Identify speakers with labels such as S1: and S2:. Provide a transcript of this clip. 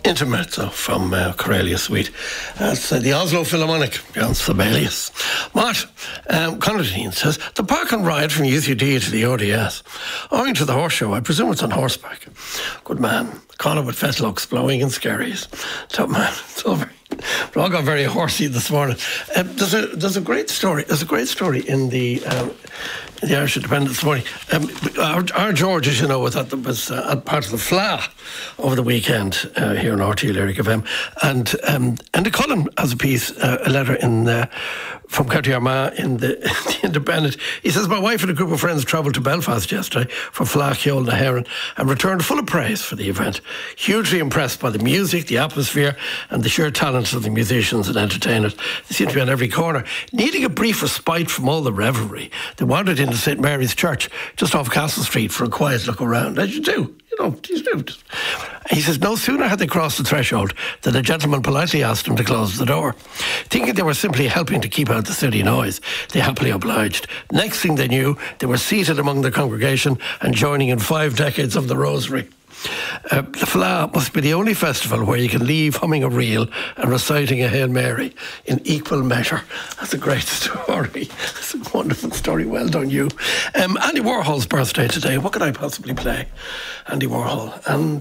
S1: Intermezzo from Corelia Suite. That's the Oslo Philharmonic, Jan Sibelius. Mart Conradine says, the park and ride from UCD to the ODS. Owing to the horse show, I presume it's on horseback. Good man. Conor with fetlocks blowing and scaries. Top man. It's all very... We all got very horsey this morning. There's a great story. There's a great story in the Irish Independent this morning. Our George, as you know, was at part of the Fleadh over the weekend here on RT Lyric FM, and the Cullen has a piece, a letter in from County Armagh in the Independent. He says, my wife and a group of friends travelled to Belfast yesterday for Fleadh Cheoil na HÉireann and returned full of praise for the event. Hugely impressed by the music, the atmosphere and the sheer talents of the musicians and entertainers. They seem to be on every corner. Needing a brief respite from all the revelry, they wandered into St Mary's Church just off Castle Street for a quiet look around, as you do. You know, you do. He says, no sooner had they crossed the threshold than a gentleman politely asked them to close the door. Thinking they were simply helping to keep out the city noise, they happily obliged. Next thing they knew, they were seated among the congregation and joining in 5 decades of the Rosary. The Fleadh must be the only festival where you can leave humming a reel and reciting a Hail Mary in equal measure. That's a great story. That's a wonderful story. Well done, you. Andy Warhol's birthday today. What could I possibly play? Andy Warhol. And